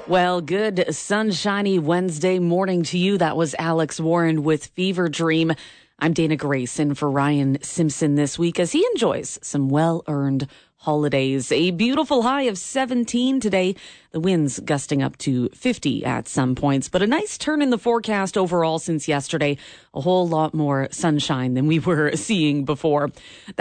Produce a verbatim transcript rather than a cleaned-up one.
Well, good sunshiny Wednesday morning to you. That was Alex Warren with Fever Dream. I'm Dana Grace in for Ryan Simpson this week as he enjoys some well-earned holidays. A beautiful high of seventeen today. The winds gusting up to fifty at some points, but a nice turn in the forecast overall since yesterday. A whole lot more sunshine than we were seeing before.